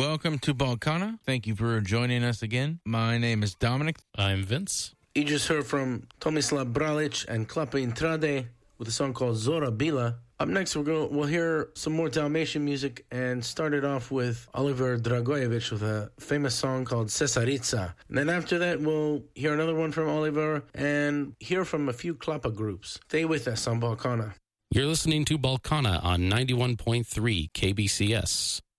Welcome to Balkana. Thank you for joining us again. My name is Dominic. I'm Vince. You just heard from Tomislav Bralic and Klapa Intrade with a song called Zora Bila. Up next, we'll hear some more Dalmatian music and start it off with Oliver Dragojevic with a famous song called Cesarica. And then after that, we'll hear another one from Oliver and hear from a few Klapa groups. Stay with us on Balkana. You're listening to Balkana on 91.3 KBCS.